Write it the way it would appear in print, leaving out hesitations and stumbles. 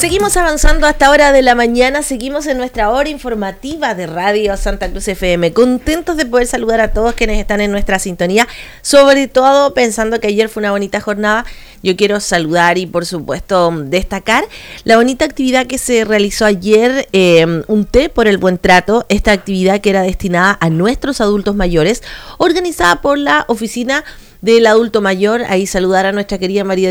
Seguimos avanzando hasta hora de la mañana, seguimos en nuestra hora informativa de Radio Santa Cruz FM, contentos de poder saludar a todos quienes están en nuestra sintonía, sobre todo pensando que ayer fue una bonita jornada. Yo quiero saludar y por supuesto destacar la bonita actividad que se realizó ayer, un té por el buen trato, esta actividad que era destinada a nuestros adultos mayores, organizada por la oficina del adulto mayor. Ahí saludar a nuestra querida María